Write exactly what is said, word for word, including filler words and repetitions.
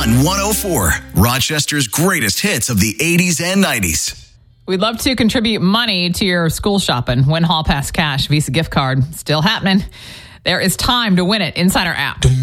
Fun one oh four, Rochester's greatest hits of the eighties and nineties. We'd love to contribute money to your school shopping. Win Hall Pass Cash Visa gift card. Still happening. There is time to win it inside our app.